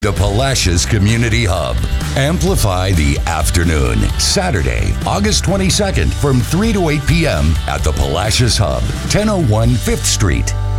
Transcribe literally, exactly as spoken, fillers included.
The Palacios Community Hub. Amplify the afternoon. Saturday, August twenty-second from three to eight p.m. at the Palacios Hub, ten oh one Fifth Street.